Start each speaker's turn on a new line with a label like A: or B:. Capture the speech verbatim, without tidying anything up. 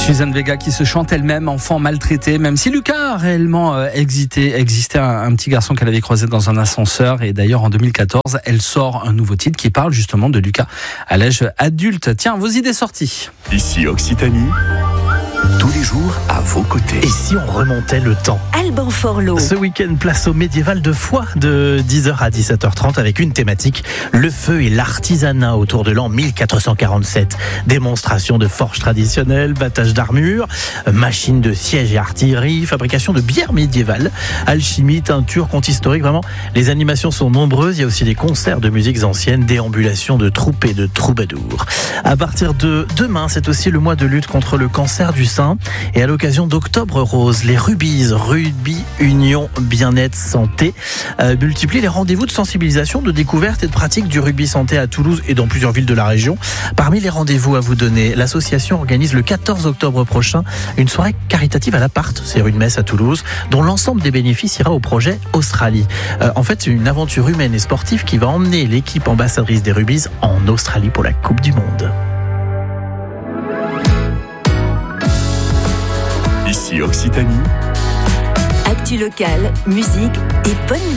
A: Suzanne Vega qui se chante elle-même enfant maltraité, même si Lucas a réellement euh, existé, existait un, un petit garçon qu'elle avait croisé dans un ascenseur. Et d'ailleurs en deux mille quatorze, elle sort un nouveau titre qui parle justement de Lucas à l'âge adulte. Tiens, vos idées sorties.
B: Ici Occitanie, tous les jours à vos côtés.
C: Et si on remontait le temps ?
D: Alban Forlot.
C: Ce week-end, place au médiéval de Foix de dix heures à dix-sept heures trente avec une thématique, le feu et l'artisanat autour de l'an mille quatre cent quarante-sept. Démonstration de forges traditionnelles, battage d'armure, machines de siège et artillerie, fabrication de bières médiévales, alchimie, teinture, conte historique. Vraiment, les animations sont nombreuses. Il y a aussi des concerts de musiques anciennes, déambulations de troupes et de troubadours. À partir de demain, c'est aussi le mois de lutte contre le cancer du sein. Et à l'occasion d'Octobre Rose, les Rubies, Rugby Union Bien-être Santé, euh, multiplient les rendez-vous de sensibilisation, de découverte et de pratique du rugby santé à Toulouse et dans plusieurs villes de la région. Parmi les rendez-vous à vous donner, l'association organise le quatorze octobre prochain une soirée caritative à l'Appart, c'est rue de Metz à Toulouse, dont l'ensemble des bénéfices ira au projet Australie. Euh, en fait, c'est une aventure humaine et sportive qui va emmener l'équipe ambassadrice des Rubies en Australie pour la Coupe du Monde.
B: Ici Occitanie,
D: Actu locale, musique et bonne